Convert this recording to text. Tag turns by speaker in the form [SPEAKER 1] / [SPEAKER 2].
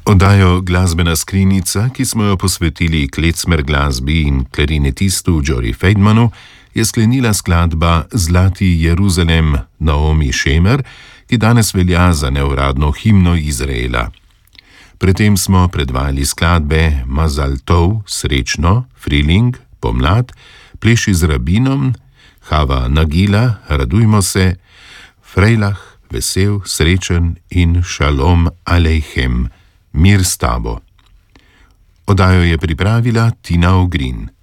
[SPEAKER 1] Oddajo Glasbena skrinjica, ki smo jo posvetili klecmer glasbi in klarinetistu Jory Feidmanu, je sklenila skladba Zlati Jeruzalem Naomi Shemer, ki danes velja za neuradno himno Izraela. Predtem smo predvajali skladbe Mazal Tov, srečno, Friling, pomlad, Pleši z rabinom, Hava Nagila, radujmo se, Frejlah, vesel, srečen in Šalom Alejhem, mir s tabo. Oddajo je pripravila Tina Ogrin.